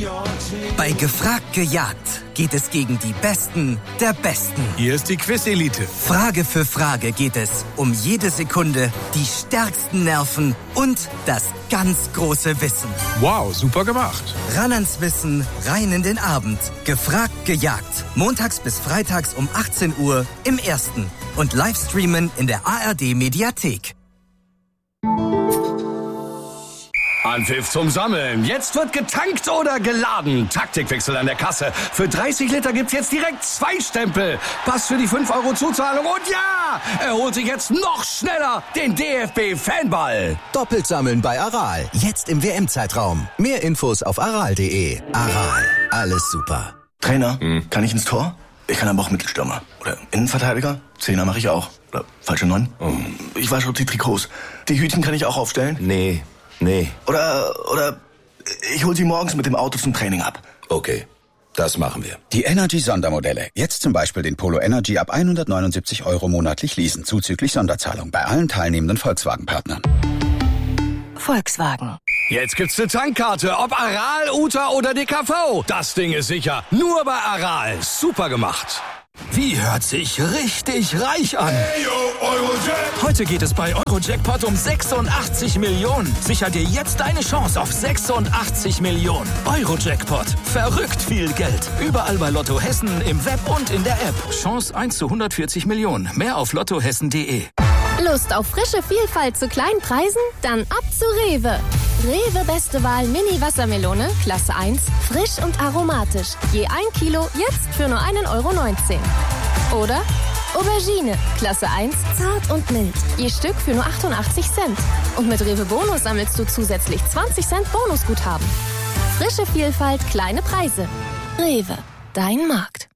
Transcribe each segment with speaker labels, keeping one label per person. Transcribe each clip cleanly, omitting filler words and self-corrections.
Speaker 1: Bei Gefragt gejagt geht es gegen die Besten der Besten.
Speaker 2: Hier ist die Quiz-Elite.
Speaker 1: Frage für Frage geht es um jede Sekunde, die stärksten Nerven und das ganz große Wissen.
Speaker 2: Wow, super gemacht.
Speaker 1: Ran ans Wissen, rein in den Abend. Gefragt gejagt. Montags bis freitags um 18 Uhr im Ersten. Und Livestreamen in der ARD-Mediathek.
Speaker 3: Anpfiff zum Sammeln. Jetzt wird getankt oder geladen. Taktikwechsel an der Kasse. Für 30 Liter gibt's jetzt direkt 2 Stempel. Pass für die 5 € Zuzahlung. Und ja, er holt sich jetzt noch schneller den DFB-Fanball.
Speaker 4: Doppelt sammeln bei Aral. Jetzt im WM-Zeitraum. Mehr Infos auf aral.de. Aral. Alles super.
Speaker 5: Trainer, kann ich ins Tor? Ich kann aber auch Mittelstürmer. Oder Innenverteidiger? Zehner mache ich auch. Oder falsche 9? Ich wasche die Trikots. Die Hütchen kann ich auch aufstellen?
Speaker 4: Nee.
Speaker 5: Oder ich hol sie morgens mit dem Auto zum Training ab.
Speaker 4: Okay, das machen wir.
Speaker 6: Die Energy-Sondermodelle. Jetzt zum Beispiel den Polo Energy ab 179 € monatlich leasen, zuzüglich Sonderzahlung bei allen teilnehmenden Volkswagen-Partnern.
Speaker 7: Volkswagen.
Speaker 3: Jetzt gibt's eine Tankkarte, ob Aral, Uta oder DKV. Das Ding ist sicher. Nur bei Aral. Super gemacht.
Speaker 8: Wie hört sich richtig reich an?
Speaker 2: Hey, yo, Eurojack.
Speaker 8: Heute geht es bei Eurojackpot um 86 Millionen. Sicher dir jetzt deine Chance auf 86 Millionen. Eurojackpot. Verrückt viel Geld. Überall bei Lotto Hessen, im Web und in der App. Chance 1 zu 140 Millionen. Mehr auf lottohessen.de.
Speaker 9: Lust auf frische Vielfalt zu kleinen Preisen? Dann ab zu Rewe. Rewe Beste Wahl Mini Wassermelone, Klasse 1, frisch und aromatisch. Je 1 Kilo, jetzt für nur 1,19 €. Oder Aubergine, Klasse 1, zart und mild. Je Stück für nur 88 Cent. Und mit Rewe Bonus sammelst du zusätzlich 20 Cent Bonusguthaben. Frische Vielfalt, kleine Preise. Rewe, dein Markt.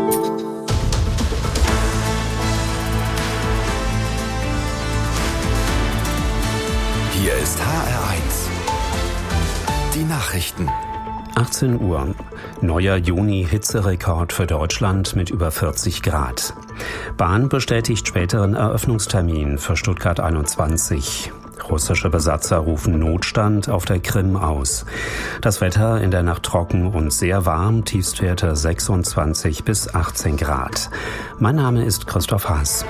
Speaker 4: Hier ist HR1. Die Nachrichten.
Speaker 10: 18 Uhr. Neuer Juni-Hitzerekord für Deutschland mit über 40 Grad. Bahn bestätigt späteren Eröffnungstermin für Stuttgart 21. Russische Besatzer rufen Notstand auf der Krim aus. Das Wetter in der Nacht trocken und sehr warm, Tiefstwerte 26 bis 18 Grad. Mein Name ist Christoph Haas.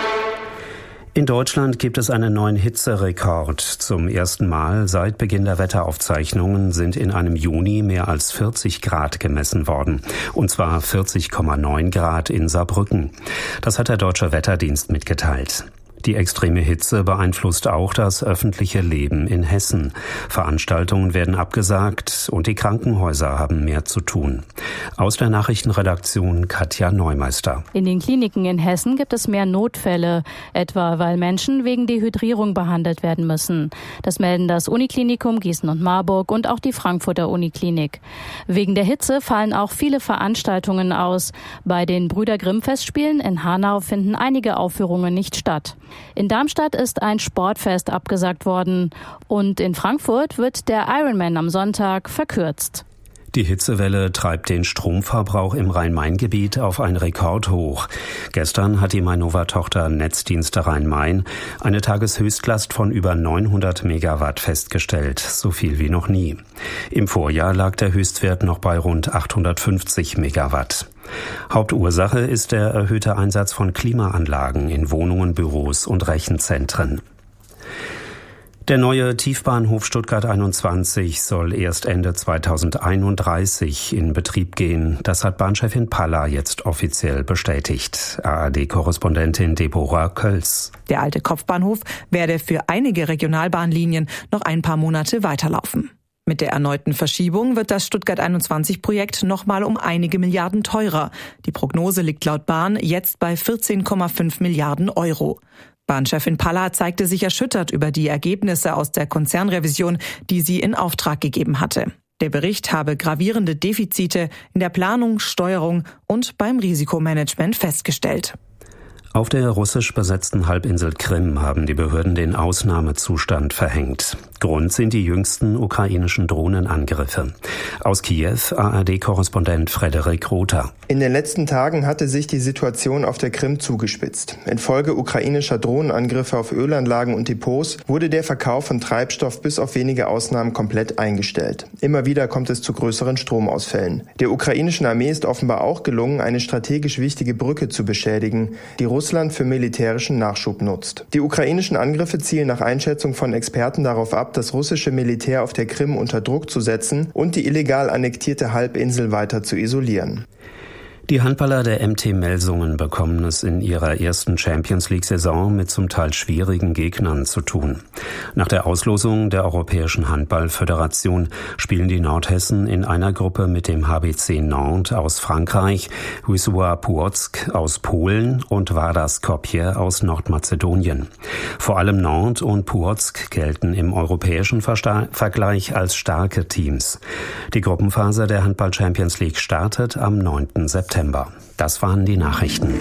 Speaker 10: In Deutschland gibt es einen neuen Hitzerekord. Zum ersten Mal seit Beginn der Wetteraufzeichnungen sind in einem Juni mehr als 40 Grad gemessen worden. Und zwar 40,9 Grad in Saarbrücken. Das hat der Deutsche Wetterdienst mitgeteilt. Die extreme Hitze beeinflusst auch das öffentliche Leben in Hessen. Veranstaltungen werden abgesagt und die Krankenhäuser haben mehr zu tun. Aus der Nachrichtenredaktion Katja Neumeister.
Speaker 11: In den Kliniken in Hessen gibt es mehr Notfälle, etwa weil Menschen wegen Dehydrierung behandelt werden müssen. Das melden das Uniklinikum Gießen und Marburg und auch die Frankfurter Uniklinik. Wegen der Hitze fallen auch viele Veranstaltungen aus. Bei den Brüder Grimm Festspielen in Hanau finden einige Aufführungen nicht statt. In Darmstadt ist ein Sportfest abgesagt worden und in Frankfurt wird der Ironman am Sonntag verkürzt.
Speaker 10: Die Hitzewelle treibt den Stromverbrauch im Rhein-Main-Gebiet auf ein Rekordhoch. Gestern hat die Mainova-Tochter Netzdienste Rhein-Main eine Tageshöchstlast von über 900 Megawatt festgestellt, so viel wie noch nie. Im Vorjahr lag der Höchstwert noch bei rund 850 Megawatt. Hauptursache ist der erhöhte Einsatz von Klimaanlagen in Wohnungen, Büros und Rechenzentren. Der neue Tiefbahnhof Stuttgart 21 soll erst Ende 2031 in Betrieb gehen. Das hat Bahnchefin Palla jetzt offiziell bestätigt. ARD-Korrespondentin Deborah Kölz.
Speaker 12: Der alte Kopfbahnhof werde für einige Regionalbahnlinien noch ein paar Monate weiterlaufen. Mit der erneuten Verschiebung wird das Stuttgart 21-Projekt nochmal um einige Milliarden teurer. Die Prognose liegt laut Bahn jetzt bei 14,5 Milliarden Euro. Bahnchefin Palla zeigte sich erschüttert über die Ergebnisse aus der Konzernrevision, die sie in Auftrag gegeben hatte. Der Bericht habe gravierende Defizite in der Planung, Steuerung und beim Risikomanagement festgestellt.
Speaker 10: Auf der russisch besetzten Halbinsel Krim haben die Behörden den Ausnahmezustand verhängt. Grund sind die jüngsten ukrainischen Drohnenangriffe. Aus Kiew ARD-Korrespondent Frederik Rother.
Speaker 7: In den letzten Tagen hatte sich die Situation auf der Krim zugespitzt. Infolge ukrainischer Drohnenangriffe auf Ölanlagen und Depots wurde der Verkauf von Treibstoff bis auf wenige Ausnahmen komplett eingestellt. Immer wieder kommt es zu größeren Stromausfällen. Der ukrainischen Armee ist offenbar auch gelungen, eine strategisch wichtige Brücke zu beschädigen, die Russland für militärischen Nachschub nutzt. Die ukrainischen Angriffe zielen nach Einschätzung von Experten darauf ab, das russische Militär auf der Krim unter Druck zu setzen und die illegal annektierte Halbinsel weiter zu isolieren.
Speaker 10: Die Handballer der MT Melsungen bekommen es in ihrer ersten Champions-League-Saison mit zum Teil schwierigen Gegnern zu tun. Nach der Auslosung der Europäischen Handball-Föderation spielen die Nordhessen in einer Gruppe mit dem HBC Nantes aus Frankreich, Wisła Płock aus Polen und Vardar Skopje aus Nordmazedonien. Vor allem Nantes und Płock gelten im europäischen Vergleich als starke Teams. Die Gruppenphase der Handball-Champions League startet am 9. September. Das waren die Nachrichten.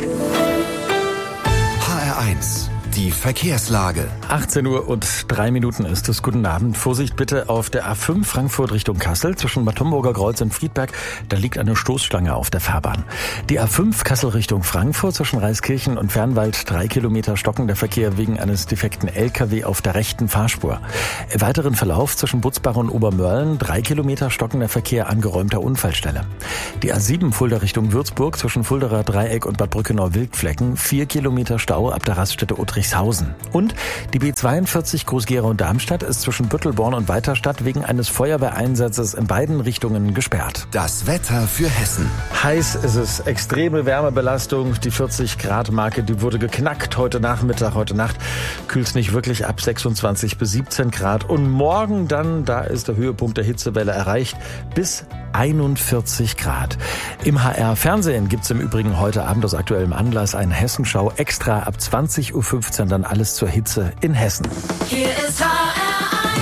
Speaker 4: HR1, die Verkehrslage.
Speaker 13: 18:03 Uhr ist es. Guten Abend. Vorsicht bitte auf der A5 Frankfurt Richtung Kassel zwischen Bad Homburger Kreuz und Friedberg. Da liegt eine Stoßstange auf der Fahrbahn. Die A5 Kassel Richtung Frankfurt zwischen Reiskirchen und Fernwald 3 Kilometer stockender Verkehr wegen eines defekten LKW auf der rechten Fahrspur. Im weiteren Verlauf zwischen Butzbach und Obermörlen 3 Kilometer stockender Verkehr an geräumter Unfallstelle. Die A7 Fulda Richtung Würzburg zwischen Fulderer Dreieck und Bad Brückenau-Wildflecken 4 Kilometer Stau ab der Raststätte Uttrichshausen. Und die B42 Groß-Gerau-Darmstadt ist zwischen Büttelborn und Weiterstadt wegen eines Feuerwehreinsatzes in beiden Richtungen gesperrt.
Speaker 4: Das Wetter für Hessen.
Speaker 13: Heiß ist es, extreme Wärmebelastung, die 40-Grad-Marke, die wurde geknackt heute Nachmittag, heute Nacht kühlt es nicht wirklich ab, 26 bis 17 Grad. Und morgen dann, da ist der Höhepunkt der Hitzewelle erreicht, bis 41 Grad. Im HR-Fernsehen gibt's im Übrigen heute Abend aus aktuellem Anlass eine Hessenschau extra ab 20:15 Uhr dann alles zur Hitze in Hessen.
Speaker 14: Hier ist HR1.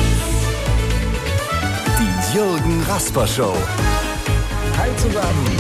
Speaker 4: Die Jürgen Rasper Show.
Speaker 13: Hi zusammen.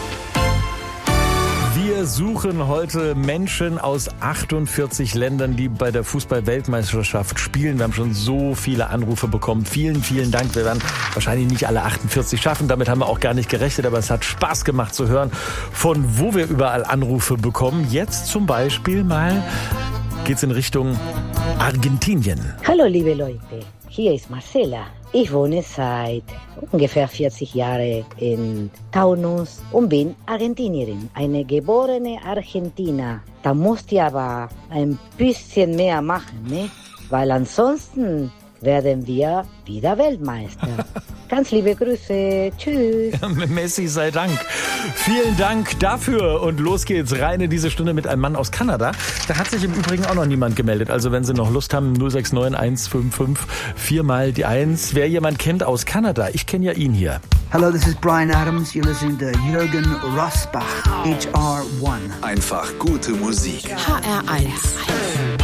Speaker 13: Wir suchen heute Menschen aus 48 Ländern, die bei der Fußball-Weltmeisterschaft spielen. Wir haben schon so viele Anrufe bekommen. Vielen, vielen Dank. Wir werden wahrscheinlich nicht alle 48 schaffen. Damit haben wir auch gar nicht gerechnet. Aber es hat Spaß gemacht zu hören, von wo wir überall Anrufe bekommen. Jetzt zum Beispiel mal geht's in Richtung Argentinien.
Speaker 15: Hallo liebe Leute, hier ist Marcela. Ich wohne seit ungefähr 40 Jahren in Taunus und bin Argentinierin, eine geborene Argentiner. Da musst ihr aber ein bisschen mehr machen, ne? Weil ansonsten werden wir wieder Weltmeister. Ganz liebe Grüße. Tschüss.
Speaker 13: Messi sei Dank. Vielen Dank dafür. Und los geht's rein in diese Stunde mit einem Mann aus Kanada. Da hat sich im Übrigen auch noch niemand gemeldet. Also wenn Sie noch Lust haben, 069 155 4 mal die 1. Wer jemand kennt aus Kanada, ich kenne ja ihn hier.
Speaker 16: Hello, this is Brian Adams. You're listening to Jürgen Rosbach, HR1.
Speaker 4: Einfach gute Musik.
Speaker 14: HR1.